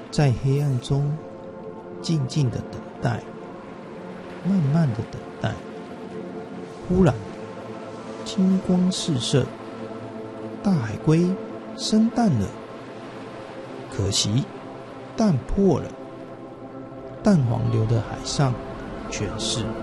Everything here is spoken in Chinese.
在黑暗中静静的等待，慢慢的等待。忽然金光四射，大海龟生蛋了。可惜蛋破了，蛋黄流的海上全是